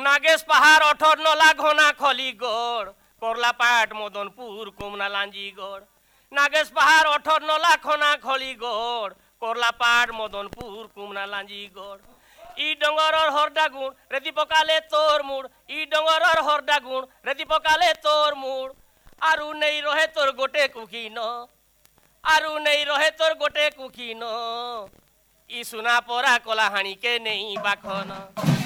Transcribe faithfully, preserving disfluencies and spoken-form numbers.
नागेश पहाड़ अठर नला घोना खलीगढ़ करला पाट मदनपुर कुमना लांजीगढ़ नागेश पहाड़ अठर नला खोना खलीगढ़ करला पाट मदनपुर कुमना लांजीगढ़ इ डंगरर हरडागुण रेती पकाले तोर मुड़ इ डंगरर हरडागुण रेती पकाले तोर मुड़ आरु नहीं रहे तोर गोटे कुकी न आरु नहीं रहे तोर गोटे कुकी न इ सुना परा कलाहानी के नहीं बाखन।